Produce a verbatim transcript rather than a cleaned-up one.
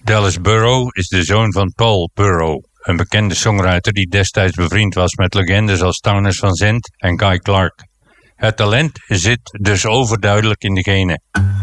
Dallas Burrow is de zoon van Paul Burrow, een bekende songwriter die destijds bevriend was met legendes als Townes van Zandt en Guy Clark. Het talent zit dus overduidelijk in de genen.